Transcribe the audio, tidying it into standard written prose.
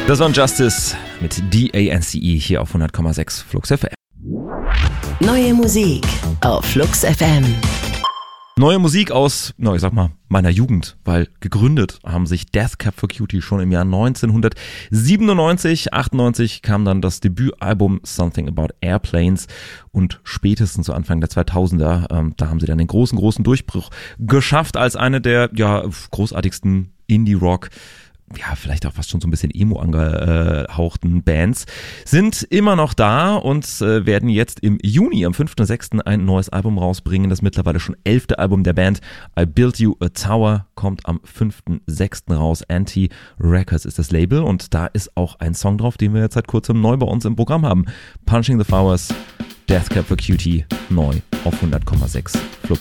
Das war Justice mit DANCE hier auf 100,6 Flux FM. Neue Musik auf Flux FM. Neue Musik aus, ich sag mal, meiner Jugend, weil gegründet haben sich Death Cab for Cutie schon im Jahr 1997. 98 kam dann das Debütalbum Something About Airplanes und spätestens zu Anfang der 2000er, da haben sie dann den großen Durchbruch geschafft als eine der großartigsten Indie-Rock, vielleicht auch fast schon so ein bisschen Emo angehauchten Bands, sind immer noch da und werden jetzt im Juni, am 5.6. ein neues Album rausbringen. Das mittlerweile schon 11. Album der Band. I Built You a Tower kommt am 5.6. raus. Anti Records ist das Label und da ist auch ein Song drauf, den wir jetzt seit kurzem neu bei uns im Programm haben. Punching the Flowers, Death Cab for Cutie, neu auf 100,6 Flux.